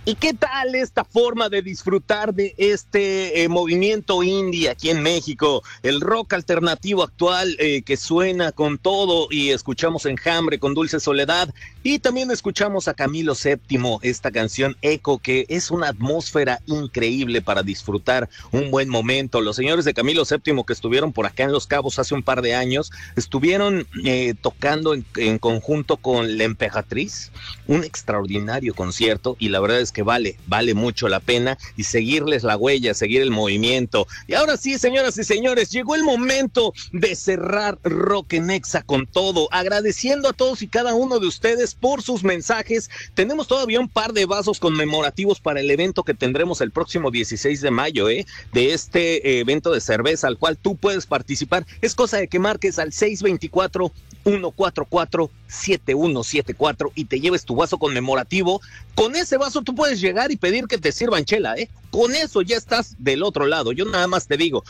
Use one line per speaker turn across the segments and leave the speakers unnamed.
¿Y qué tal esta forma de disfrutar de este movimiento indie aquí en México? El rock alternativo actual que suena con todo, y escuchamos Enjambre con Dulce Soledad, y también escuchamos a Camilo VII, esta canción Eco, que es una atmósfera increíble para disfrutar un buen momento. Los señores de Camilo VII que estuvieron por acá en Los Cabos hace un par de años, estuvieron tocando en conjunto con La Emperatriz, un extraordinario concierto, y la verdad es que vale mucho la pena, y seguirles la huella, seguir el movimiento. Y ahora sí, señoras y señores, llegó el momento de cerrar Rock en Exa con todo, agradeciendo a todos y cada uno de ustedes por sus mensajes. Tenemos todavía un par de vasos conmemorativos para el evento que tendremos el próximo 16 de mayo, de este evento de cerveza al cual tú puedes participar. Es cosa de que marques al 624-144-7174 y te lleves tu vaso conmemorativo. Con ese vaso tú puedes llegar y pedir que te sirvan chela, Con eso ya estás del otro lado. Yo nada más te digo,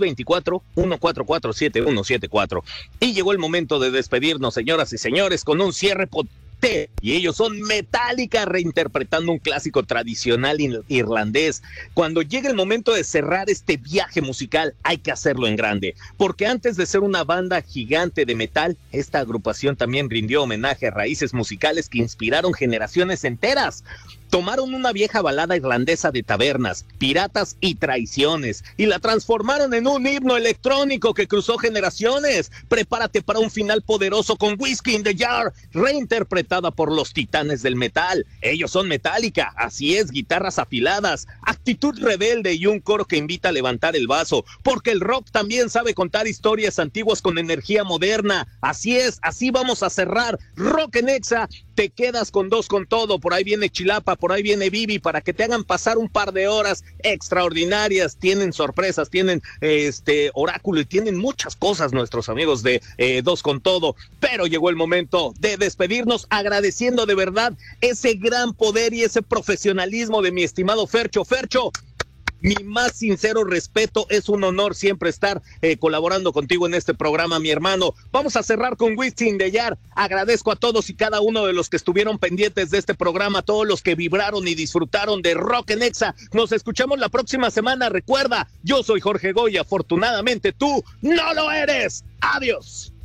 624-144-7174. Y llegó el momento de despedirnos, señoras y señores, con un cierre y ellos son Metallica, reinterpretando un clásico tradicional irlandés. Cuando llegue el momento de cerrar este viaje musical, hay que hacerlo en grande, porque antes de ser una banda gigante de metal, esta agrupación también rindió homenaje a raíces musicales que inspiraron generaciones enteras. Tomaron una vieja balada irlandesa de tabernas, piratas y traiciones, y la transformaron en un himno electrónico que cruzó generaciones. Prepárate para un final poderoso con Whiskey in the Jar, reinterpretada por los titanes del metal. Ellos son Metallica, así es, guitarras afiladas, actitud rebelde y un coro que invita a levantar el vaso, porque el rock también sabe contar historias antiguas con energía moderna. Así es, así vamos a cerrar Rock en Exa. Te quedas con dos con todo. Por ahí viene Chilapa, por ahí viene Vivi, para que te hagan pasar un par de horas extraordinarias. Tienen sorpresas, tienen oráculo y tienen muchas cosas nuestros amigos de Dos con Todo. Pero llegó el momento de despedirnos, agradeciendo de verdad ese gran poder y ese profesionalismo de mi estimado Fercho. Fercho, mi más sincero respeto, es un honor siempre estar colaborando contigo en este programa, mi hermano. Vamos a cerrar con Whiskey in the Jar. Agradezco a todos y cada uno de los que estuvieron pendientes de este programa, a todos los que vibraron y disfrutaron de Rock en Exa. Nos escuchamos la próxima semana. Recuerda, yo soy Jorge Goy, afortunadamente tú no lo eres. Adiós.